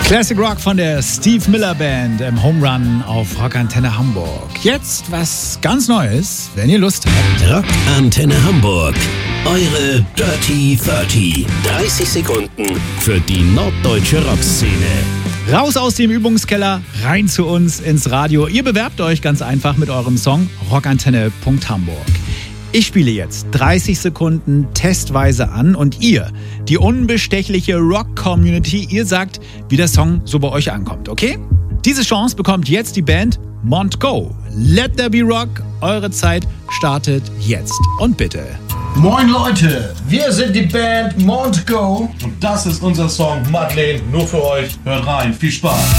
Classic Rock von der Steve Miller Band im Home Run auf Rockantenne Hamburg. Jetzt was ganz Neues, wenn ihr Lust habt. Rockantenne Hamburg, eure Dirty 30. 30 Sekunden für die norddeutsche Rockszene. Raus aus dem Übungskeller, rein zu uns ins Radio. Ihr bewerbt euch ganz einfach mit eurem Song rockantenne.hamburg. Ich spiele jetzt 30 Sekunden testweise an und ihr, die unbestechliche Rock-Community, ihr sagt, wie der Song so bei euch ankommt, okay? Diese Chance bekommt jetzt die Band Montgo. Let There Be Rock, eure Zeit startet jetzt. Und bitte. Moin Leute, wir sind die Band Montgo und das ist unser Song Madeleine, nur für euch. Hört rein, viel Spaß.